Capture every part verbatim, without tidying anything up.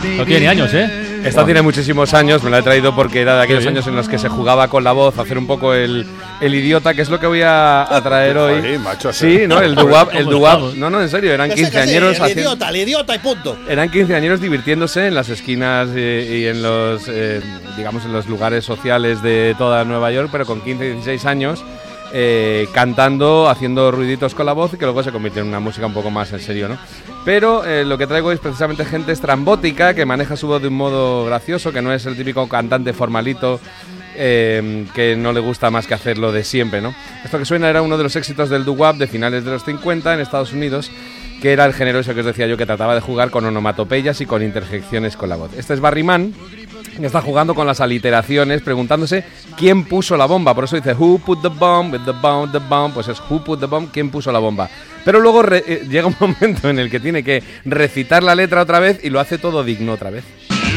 No tiene años, ¿eh? Esta wow. tiene muchísimos años, me la he traído porque era de aquellos sí. años en los que se jugaba con la voz, hacer un poco el, el idiota, que es lo que voy a, a traer hoy. Joder, macho, sí, ¿no? El doo-wop, el doo-wop. No, no, en serio, eran quinceañeros. El idiota, el idiota y punto. Eran quinceañeros divirtiéndose en las esquinas eh, y en los, eh, digamos, en los lugares sociales de toda Nueva York, pero con quince, dieciséis años. Eh, cantando, haciendo ruiditos con la voz y que luego se convierte en una música un poco más en serio, ¿no? Pero eh, lo que traigo es precisamente gente estrambótica que maneja su voz de un modo gracioso, que no es el típico cantante formalito eh, que no le gusta más que hacerlo de siempre, ¿no? Esto que suena era uno de los éxitos del doo-wop de finales de los cincuenta en Estados Unidos, que era el género eso que os decía yo, que trataba de jugar con onomatopeyas y con interjecciones con la voz. Este es Barry Mann, que está jugando con las aliteraciones, preguntándose quién puso la bomba. Por eso dice who put the bomb, with the bomb, the bomb. Pues es who put the bomb, quién puso la bomba. Pero luego re- eh, llega un momento en el que tiene que recitar la letra otra vez y lo hace todo digno otra vez.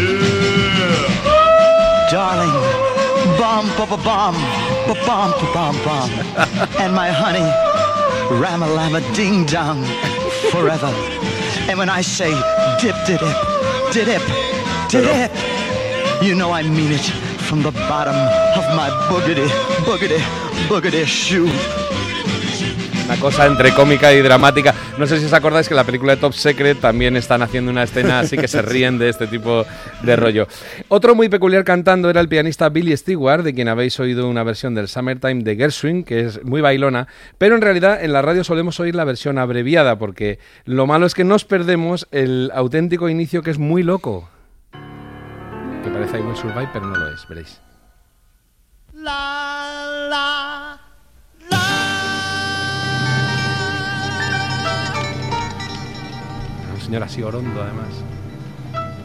Darling, bomb, bomb, bomb, bomb, bomb, bomb, and my honey, ram-a-lam-a ding-dong, forever. And when I say dip-dip, dip-dip, dip-dip, you know I mean it from the bottom of my boogity, boogity, boogity shoe. Una cosa entre cómica y dramática. No sé si os acordáis que en la película de Top Secret también están haciendo una escena así que se ríen de este tipo de rollo. Otro muy peculiar cantando era el pianista Billy Stewart, de quien habéis oído una versión del Summertime de Gershwin, que es muy bailona, pero en realidad en la radio solemos oír la versión abreviada, porque lo malo es que nos perdemos el auténtico inicio, que es muy loco. Que parece I Will Survive, pero no lo es, veréis. La, la, un señor así orondo, además.